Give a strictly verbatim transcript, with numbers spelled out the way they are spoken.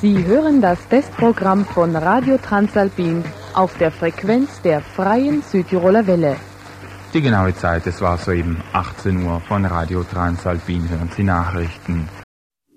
Sie hören das Testprogramm von Radio Transalpin auf der Frequenz der Freien Südtiroler Welle. Die genaue Zeit, es war soeben achtzehn Uhr. Von Radio Transalpin hören Sie Nachrichten.